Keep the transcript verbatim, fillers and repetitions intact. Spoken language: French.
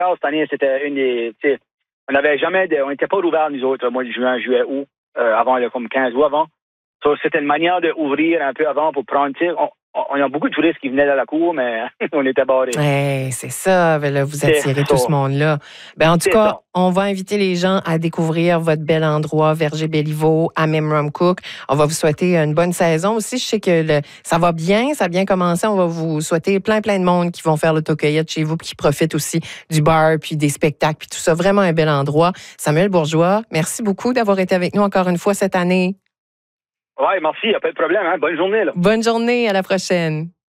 cette année, c'était une des... On n'avait jamais... De, on n'était pas ouvert, nous autres, au mois de juin, juillet, août, euh, avant, là, comme quinze jours avant. So, c'était une manière d'ouvrir un peu avant pour prendre... On, on a beaucoup de touristes qui venaient à la cour, mais on était barrés. Hey, c'est ça, là, vous attirez tout ce monde-là. Ben, en tout cas, ça. On va inviter les gens à découvrir votre bel endroit, Verger-Béliveau, à Memramcook. On va vous souhaiter une bonne saison aussi. Je sais que le, ça va bien, ça a bien commencé. On va vous souhaiter plein, plein de monde qui vont faire l'autocueillette chez vous puis qui profitent aussi du bar, puis des spectacles, puis tout ça. Vraiment un bel endroit. Samuel Bourgeois, merci beaucoup d'avoir été avec nous encore une fois cette année. Oui, merci, il n'y a pas de problème. Hein? Bonne journée. Là. Bonne journée, à la prochaine.